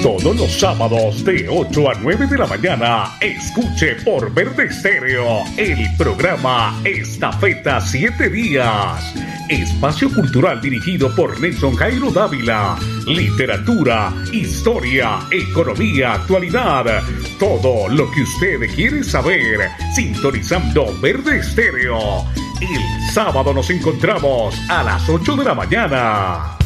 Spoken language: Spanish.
Todos los sábados de 8 a 9 de la mañana, escuche por Verde Estéreo el programa Estafeta 7 Días. Espacio cultural dirigido por Nelson Jairo Dávila. Literatura, historia, economía, actualidad. Todo lo que usted quiere saber, sintonizando Verde Estéreo. El sábado nos encontramos a las 8 de la mañana.